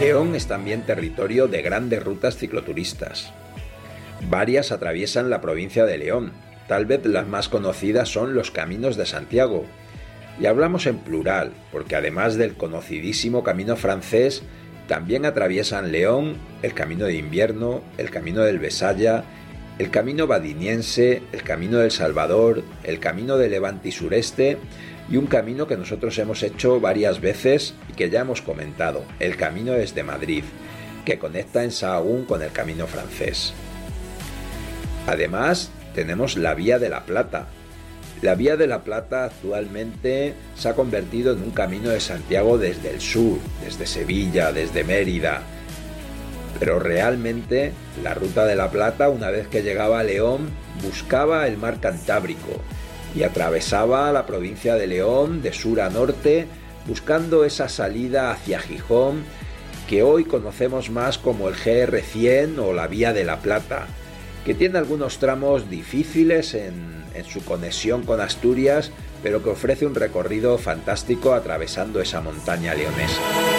León es también territorio de grandes rutas cicloturistas. Varias atraviesan la provincia de León. Tal vez las más conocidas son los Caminos de Santiago. Y hablamos en plural, porque además del conocidísimo Camino francés, también atraviesan León el Camino de Invierno, el Camino del Besaya, el Camino Badiniense, el Camino del Salvador, el Camino de Levante y Sureste y un camino que nosotros hemos hecho varias veces y que ya hemos comentado, el Camino desde Madrid, que conecta en Sahagún con el Camino francés. Además, tenemos la Vía de la Plata. La Vía de la Plata actualmente se ha convertido en un camino de Santiago desde el sur, desde Sevilla, desde Mérida. Pero realmente la Ruta de la Plata, una vez que llegaba a León, buscaba el mar Cantábrico y atravesaba la provincia de León de sur a norte, buscando esa salida hacia Gijón, que hoy conocemos más como el GR100 o la Vía de la Plata, que tiene algunos tramos difíciles en su conexión con Asturias, pero que ofrece un recorrido fantástico atravesando esa montaña leonesa.